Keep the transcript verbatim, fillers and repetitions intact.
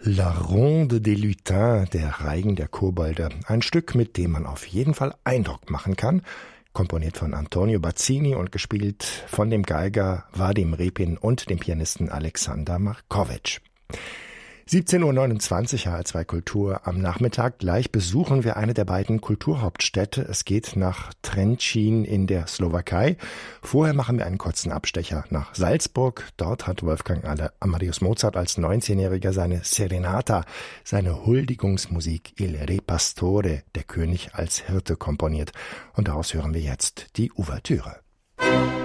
La Ronde des Lutins, der Reigen der Kobolde. Ein Stück, mit dem man auf jeden Fall Eindruck machen kann. Komponiert von Antonio Bazzini und gespielt von dem Geiger Vadim Repin und dem Pianisten Alexander Markovic. siebzehn Uhr neunundzwanzig, H R zwei Kultur am Nachmittag. Gleich besuchen wir eine der beiden Kulturhauptstädte. Es geht nach Trenčín in der Slowakei. Vorher machen wir einen kurzen Abstecher nach Salzburg. Dort hat Wolfgang Amadeus Mozart als neunzehnjähriger seine Serenata, seine Huldigungsmusik Il Re Pastore, der König als Hirte, komponiert. Und daraus hören wir jetzt die Ouvertüre.